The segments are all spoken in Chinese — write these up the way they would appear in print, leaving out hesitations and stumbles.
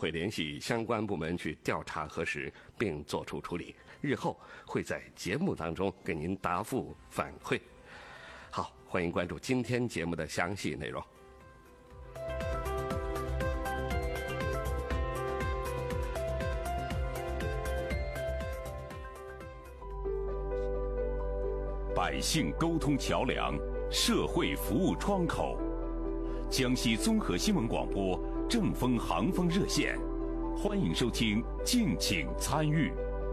会联系相关部门去调查核实，并作出处理。日后会在节目当中给您答复反馈。好，欢迎关注今天节目的详细内容。 百姓沟通桥梁，社会服务窗口。江西综合新闻广播正风航风热线，欢迎收听，敬请参与。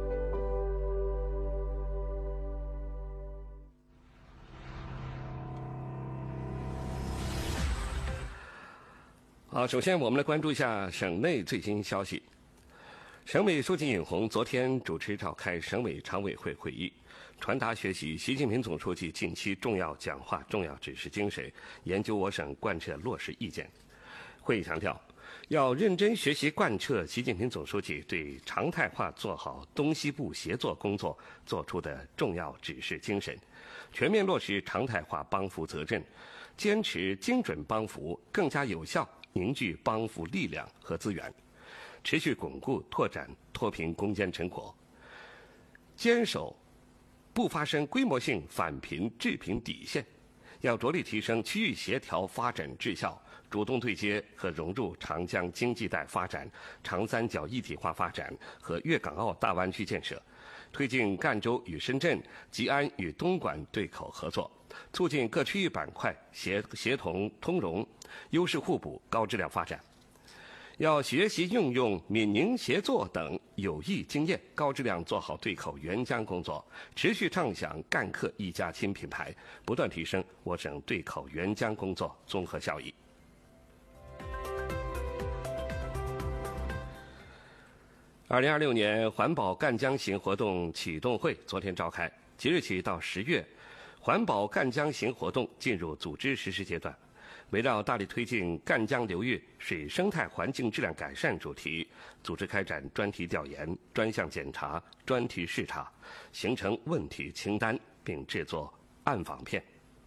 好，首先我们来关注一下省内最新消息。省委书记尹洪昨天主持召开省委常委会会议，传达学习习近平总书记近期重要讲话、重要指示精神，研究我省贯彻落实意见。会议强调，要认真学习贯彻习近平总书记对常态化做好东西部协作工作作出的重要指示精神，全面落实常态化帮扶责任，坚持精准帮扶，更加有效凝聚帮扶力量和资源，持续巩固拓展脱贫攻坚成果，坚守不发生规模性反贫治贫底线，要着力提升区域协调发展质效，主动对接和融入长江经济带发展、长三角一体化发展和粤港澳大湾区建设，推进赣州与深圳、吉安与东莞对口合作，促进各区域板块协同通融、优势互补、高质量发展。要学习运用闽宁协作等有益经验，高质量做好对口援疆工作，持续唱响赣客一家亲品牌，不断提升我省对口援疆工作综合效益。2026年环保赣江行活动启动会昨天召开，即日起到10月，环保赣江行活动进入组织实施阶段。围绕大力推进赣江流域水生态环境质量改善主题，组织开展专题调研、专项检查、专题视察，形成问题清单，并制作暗访片。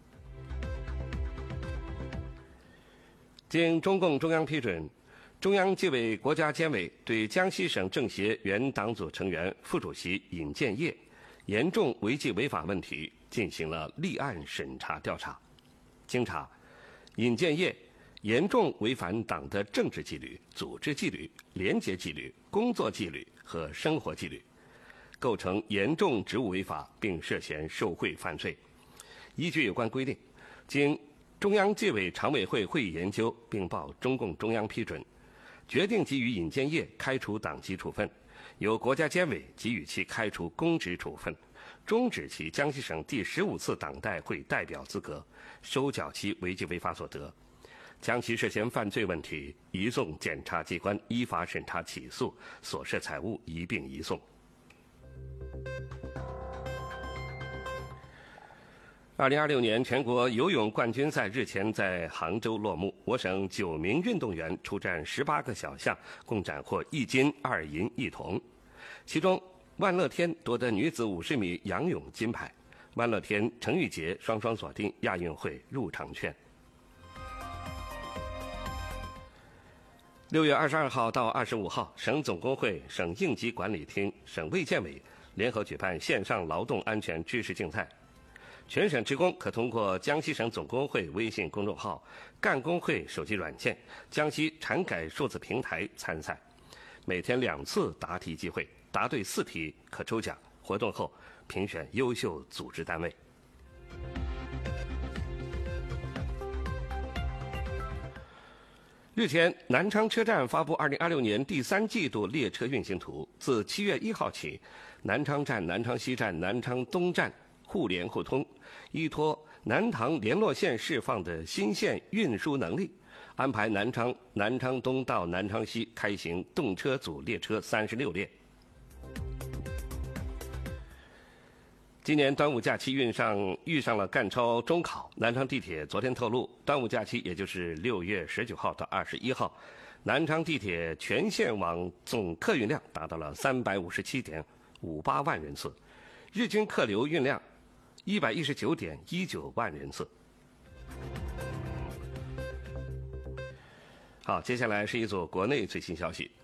经中共中央批准，中央纪委国家监委对江西省政协原党组成员、副主席尹建业严重违纪违法问题进行了立案审查调查。经查，尹建业严重违反党的政治纪律、组织纪律、廉洁纪律、工作纪律和生活纪律，构成严重职务违法，并涉嫌受贿犯罪。依据有关规定，经中央纪委常委会会议研究，并报中共中央批准，决定给予尹建业开除党籍处分，由国家监委给予其开除公职处分，终止其江西省第15次党代会代表资格，收缴其违纪违法所得，将其涉嫌犯罪问题移送检察机关依法审查起诉，所涉财物一并移送。2026年全国游泳冠军赛日前在杭州落幕，我省9名运动员出战18个小项，共斩获1金2银1铜。其中，万乐天夺得女子50米仰泳金牌，万乐天、程玉洁双双锁定亚运会入场券。6月22号到25号，省总工会、省应急管理厅、省卫健委联合举办线上劳动安全知识竞赛。全省职工可通过江西省总工会微信公众号、赣工会手机软件、江西产改数字平台参赛，每天2次答题机会，答对4题可抽奖。活动后评选优秀组织单位。日前，南昌车站发布2026年第3季度列车运行图，自7月1号起，南昌站、南昌西站、南昌东站互联互通，依托南塘联络线释放的新线运输能力，安排南昌东到南昌西开行动车组列车36列。今年端午假期遇上了赣超中考，南昌地铁昨天透露，端午假期也就是6月19号到21号，南昌地铁全线网总客运量达到了357.58万人次，日均客流运量119.19万人次。好，接下来是一组国内最新消息。